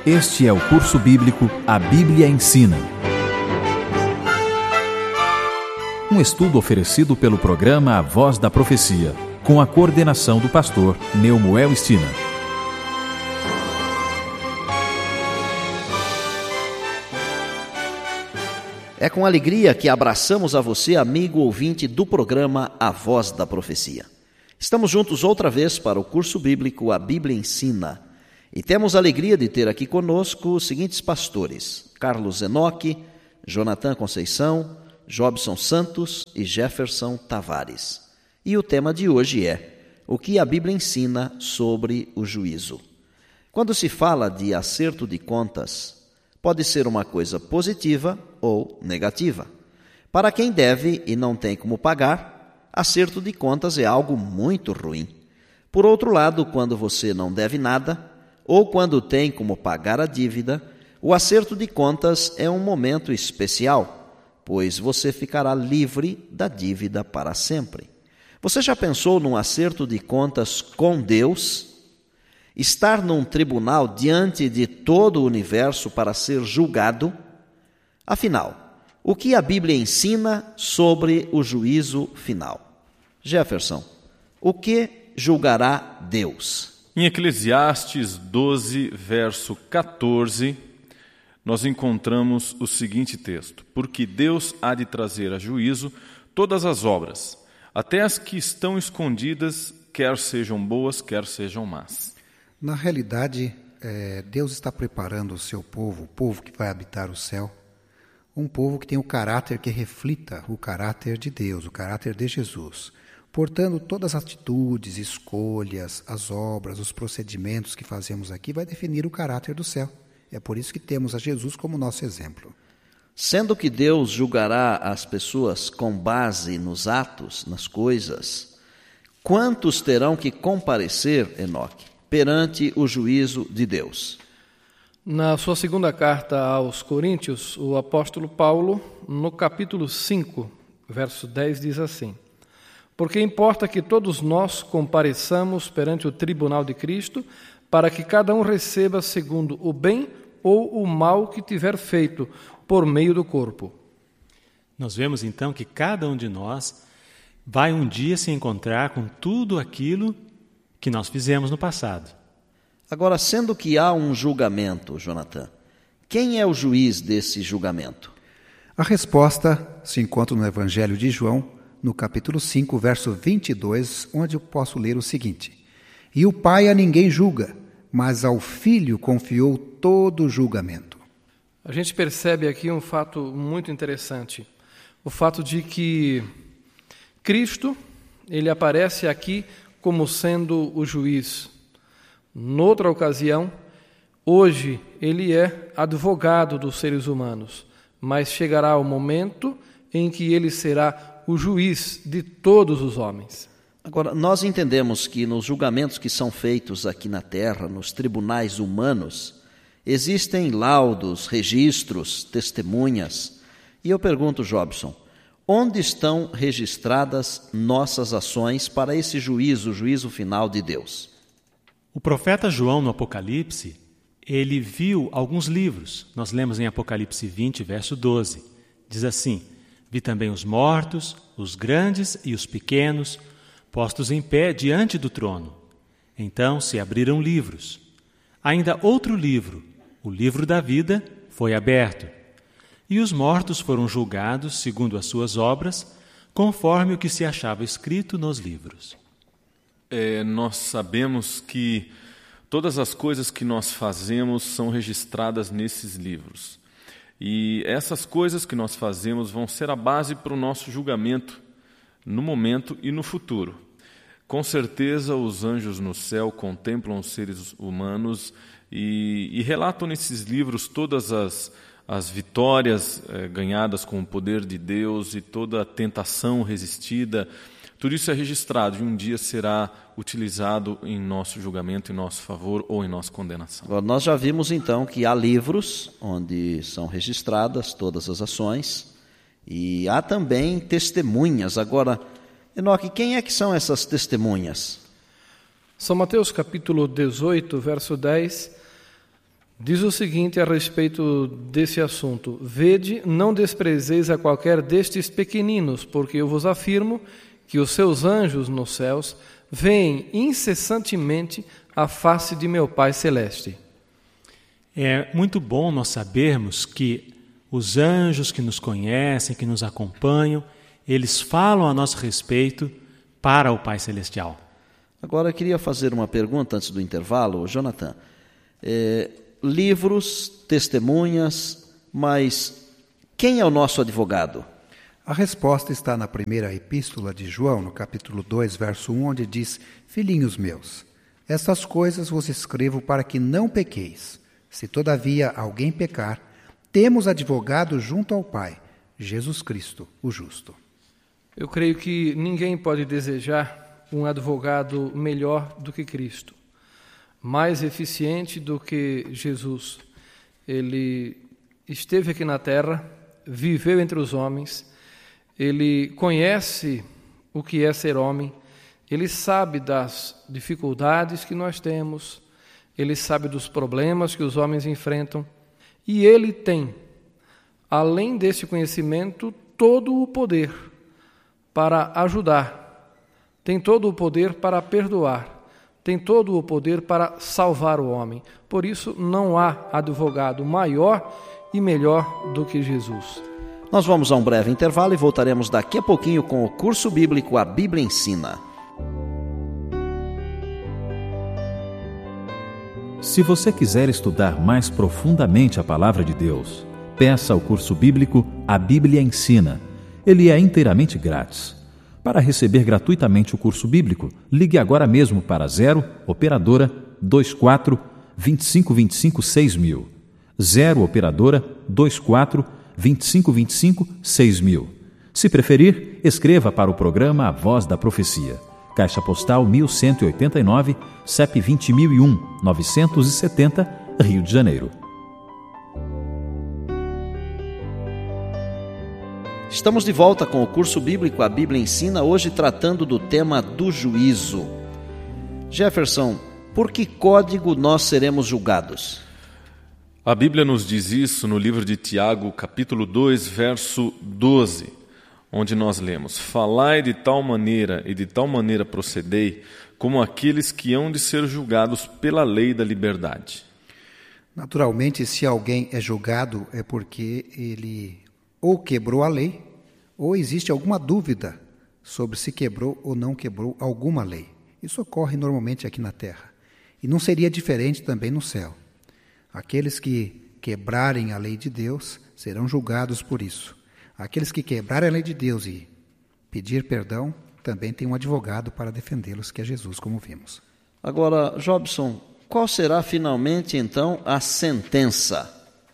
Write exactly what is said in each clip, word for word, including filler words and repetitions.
Este é o curso bíblico A Bíblia Ensina. Um estudo oferecido pelo programa A Voz da Profecia, com a coordenação do pastor Neumoel Stina. É com alegria que abraçamos a você, amigo ouvinte do programa A Voz da Profecia. Estamos juntos outra vez para o curso bíblico A Bíblia Ensina. E temos a alegria de ter aqui conosco os seguintes pastores: Carlos Enoque, Jonathan Conceição, Jobson Santos e Jefferson Tavares. E o tema de hoje é: o que a Bíblia ensina sobre o juízo. Quando se fala de acerto de contas, pode ser uma coisa positiva ou negativa. Para quem deve e não tem como pagar, acerto de contas é algo muito ruim. Por outro lado, quando você não deve nada, ou quando tem como pagar a dívida, o acerto de contas é um momento especial, pois você ficará livre da dívida para sempre. Você já pensou num acerto de contas com Deus? Estar num tribunal diante de todo o universo para ser julgado? Afinal, o que a Bíblia ensina sobre o juízo final? Jefferson, o que julgará Deus? Em Eclesiastes doze, verso catorze, nós encontramos o seguinte texto: porque Deus há de trazer a juízo todas as obras, até as que estão escondidas, quer sejam boas, quer sejam más. Na realidade, é, Deus está preparando o seu povo, o povo que vai habitar o céu, um povo que tem o caráter que reflita o caráter de Deus, o caráter de Jesus. Portanto, todas as atitudes, escolhas, as obras, os procedimentos que fazemos aqui vai definir o caráter do céu. É por isso que temos a Jesus como nosso exemplo. Sendo que Deus julgará as pessoas com base nos atos, nas coisas, quantos terão que comparecer, Enoque, perante o juízo de Deus? Na sua segunda carta aos Coríntios, o apóstolo Paulo, no capítulo cinco, verso dez, diz assim: porque importa que todos nós compareçamos perante o tribunal de Cristo, para que cada um receba segundo o bem ou o mal que tiver feito por meio do corpo. Nós vemos então que cada um de nós vai um dia se encontrar com tudo aquilo que nós fizemos no passado. Agora, sendo que há um julgamento, Jonathan, quem é o juiz desse julgamento? A resposta se encontra no Evangelho de João, no capítulo cinco, verso vinte e dois, onde eu posso ler o seguinte: e o Pai a ninguém julga, mas ao Filho confiou todo o julgamento. A gente percebe aqui um fato muito interessante, o fato de que Cristo, ele aparece aqui como sendo o juiz. Noutra ocasião, hoje ele é advogado dos seres humanos, mas chegará o momento em que ele será o juiz de todos os homens. Agora, nós entendemos que nos julgamentos que são feitos aqui na terra, nos tribunais humanos, existem laudos, registros, testemunhas. E eu pergunto, Jobson, onde estão registradas nossas ações para esse juízo, o juízo final de Deus? O profeta João, no Apocalipse, ele viu alguns livros. Nós lemos em Apocalipse vinte, verso doze. Diz assim: vi também os mortos, os grandes e os pequenos, postos em pé diante do trono. Então se abriram livros. Ainda outro livro, o livro da vida, foi aberto. E os mortos foram julgados segundo as suas obras, conforme o que se achava escrito nos livros. É, nós sabemos que todas as coisas que nós fazemos são registradas nesses livros. E essas coisas que nós fazemos vão ser a base para o nosso julgamento no momento e no futuro. Com certeza os anjos no céu contemplam os seres humanos e, e relatam nesses livros todas as, as vitórias eh, ganhadas com o poder de Deus e toda a tentação resistida. Tudo isso é registrado e um dia será utilizado em nosso julgamento, em nosso favor ou em nossa condenação. Agora, nós já vimos então que há livros onde são registradas todas as ações e há também testemunhas. Agora, Enoque, quem é que são essas testemunhas? São Mateus capítulo dezoito, verso dez, Diz o seguinte a respeito desse assunto: Vede, não desprezeis a qualquer destes pequeninos, porque eu vos afirmo que os seus anjos nos céus veem incessantemente a face de meu Pai Celeste. É muito bom nós sabermos que os anjos que nos conhecem, que nos acompanham, eles falam a nosso respeito para o Pai Celestial. Agora eu queria fazer uma pergunta antes do intervalo, Jonathan. É, livros, testemunhas, mas quem é o nosso advogado? A resposta está na primeira epístola de João, no capítulo dois, verso um, onde diz: Filhinhos meus, estas coisas vos escrevo para que não pequeis. Se todavia alguém pecar, temos advogado junto ao Pai, Jesus Cristo, o justo. Eu creio que ninguém pode desejar um advogado melhor do que Cristo, mais eficiente do que Jesus. Ele esteve aqui na terra, viveu entre os homens, ele conhece o que é ser homem, ele sabe das dificuldades que nós temos, ele sabe dos problemas que os homens enfrentam, e ele tem, além desse conhecimento, todo o poder para ajudar, tem todo o poder para perdoar, tem todo o poder para salvar o homem. Por isso, não há advogado maior e melhor do que Jesus. Nós vamos a um breve intervalo e voltaremos daqui a pouquinho com o curso bíblico A Bíblia Ensina. Se você quiser estudar mais profundamente a Palavra de Deus, peça o curso bíblico A Bíblia Ensina. Ele é inteiramente grátis. Para receber gratuitamente o curso bíblico, ligue agora mesmo para zero operadora vinte e quatro, vinte e cinco, vinte e cinco, seis mil. zero operadora vinte e quatro, vinte e cinco, vinte e cinco, seis mil. Se preferir, escreva para o programa A Voz da Profecia. Caixa Postal mil cento e oitenta e nove, C E P vinte mil e um, novecentos e setenta, Rio de Janeiro. Estamos de volta com o curso bíblico A Bíblia Ensina, hoje tratando do tema do juízo. Jefferson, por que código nós seremos julgados? A Bíblia nos diz isso no livro de Tiago, capítulo dois, verso doze, onde nós lemos: Falai de tal maneira e de tal maneira procedei, como aqueles que hão de ser julgados pela lei da liberdade. Naturalmente, se alguém é julgado, é porque ele ou quebrou a lei, ou existe alguma dúvida sobre se quebrou ou não quebrou alguma lei. Isso ocorre normalmente aqui na terra. E não seria diferente também no céu. Aqueles que quebrarem a lei de Deus serão julgados por isso. Aqueles que quebrarem a lei de Deus e pedir perdão, também tem um advogado para defendê-los, que é Jesus, como vimos. Agora, Jobson, qual será finalmente então a sentença?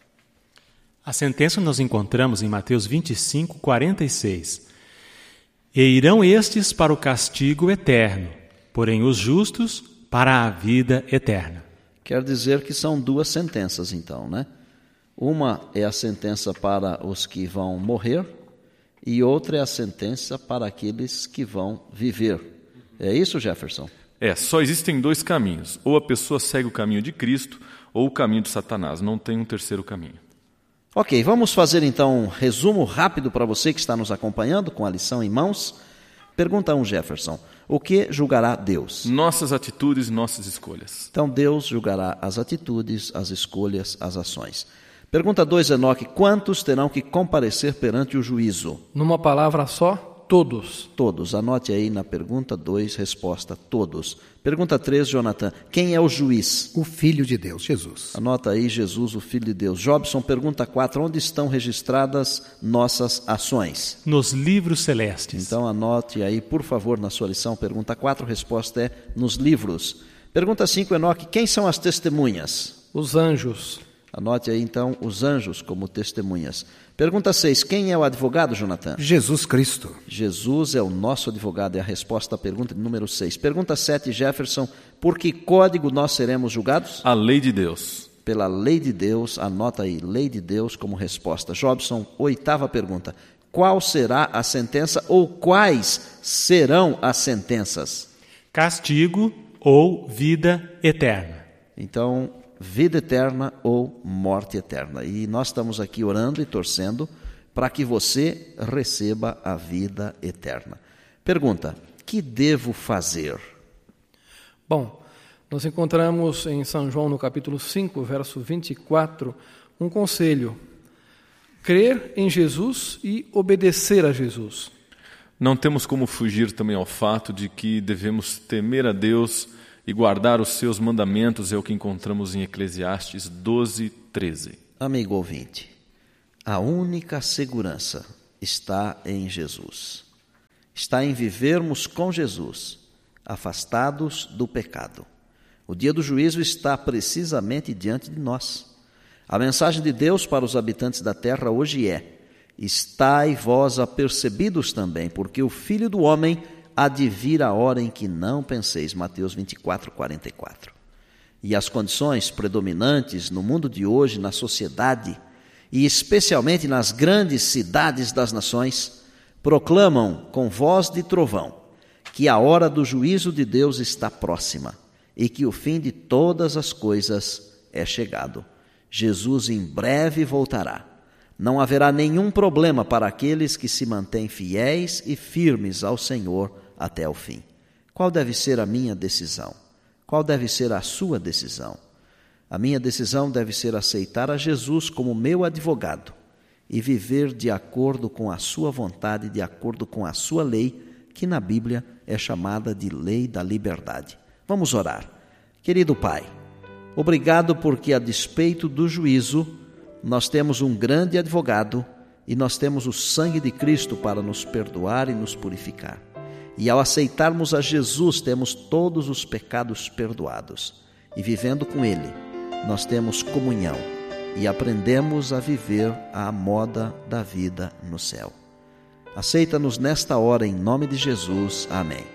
A sentença nós encontramos em Mateus vinte e cinco, quarenta e seis. E irão estes para o castigo eterno, porém os justos para a vida eterna. Quer dizer que são duas sentenças então, né? Uma é a sentença para os que vão morrer e outra é a sentença para aqueles que vão viver. É isso, Jefferson? É, só existem dois caminhos. Ou a pessoa segue o caminho de Cristo ou o caminho de Satanás. Não tem um terceiro caminho. Ok, vamos fazer então um resumo rápido para você que está nos acompanhando com a lição em mãos. Pergunta um, Jefferson: o que julgará Deus? Nossas atitudes e nossas escolhas. Então Deus julgará as atitudes, as escolhas, as ações. Pergunta dois, Enoque: quantos terão que comparecer perante o juízo? Numa palavra só, todos. Todos. Anote aí na pergunta dois, resposta: todos. Pergunta três, Jonathan: quem é o juiz? O Filho de Deus, Jesus. Anota aí: Jesus, o Filho de Deus. Jobson, pergunta quatro: onde estão registradas nossas ações? Nos livros celestes. Então anote aí, por favor, na sua lição, pergunta quatro, resposta é nos livros. Pergunta cinco, Enoque: quem são as testemunhas? Os anjos. Anote aí, então, os anjos como testemunhas. Pergunta seis, quem é o advogado, Jonathan? Jesus Cristo. Jesus é o nosso advogado, é a resposta à pergunta número seis. Pergunta sete, Jefferson: por que código nós seremos julgados? A lei de Deus. Pela lei de Deus, anota aí, lei de Deus como resposta. Jobson, oitava pergunta: qual será a sentença ou quais serão as sentenças? Castigo ou vida eterna. Então, vida eterna ou morte eterna. E nós estamos aqui orando e torcendo para que você receba a vida eterna. Pergunta: que devo fazer? Bom, nós encontramos em São João, no capítulo cinco, verso vinte e quatro, um conselho: crer em Jesus e obedecer a Jesus. Não temos como fugir também ao fato de que devemos temer a Deus e guardar os seus mandamentos, é o que encontramos em Eclesiastes doze, treze. Amigo ouvinte, a única segurança está em Jesus. Está em vivermos com Jesus, afastados do pecado. O dia do juízo está precisamente diante de nós. A mensagem de Deus para os habitantes da terra hoje é: estai vós apercebidos também, porque o Filho do Homem há de vir a hora em que não penseis. Mateus vinte e quatro, quarenta e quatro. E as condições predominantes no mundo de hoje, na sociedade, e especialmente nas grandes cidades das nações, proclamam com voz de trovão que a hora do juízo de Deus está próxima e que o fim de todas as coisas é chegado. Jesus em breve voltará. Não haverá nenhum problema para aqueles que se mantêm fiéis e firmes ao Senhor até o fim. Qual deve ser a minha decisão? Qual deve ser a sua decisão? A minha decisão deve ser aceitar a Jesus como meu advogado e viver de acordo com a sua vontade, de acordo com a sua lei, que na Bíblia é chamada de lei da liberdade. Vamos orar. Querido Pai, obrigado porque, a despeito do juízo, nós temos um grande advogado e nós temos o sangue de Cristo para nos perdoar e nos purificar. E ao aceitarmos a Jesus, temos todos os pecados perdoados. E vivendo com Ele, nós temos comunhão e aprendemos a viver à moda da vida no céu. Aceita-nos nesta hora, em nome de Jesus. Amém.